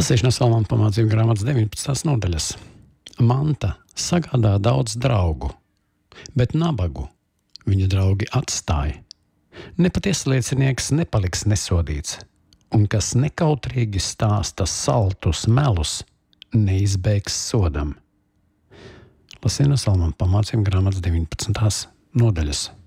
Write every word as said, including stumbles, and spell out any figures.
Lasīšana Salmāna pamācību grāmatas deviņpadsmitās nodaļas. Manta sagādā daudz draugu, bet nabagu viņa draugi atstāja. Nepatiesa liecinieks nepaliks nesodīts, un kas nekautrīgi stāsta saltus melus, neizbēgs sodam. Lasīšana Salmāna pamācību grāmatas deviņpadsmitās nodaļas.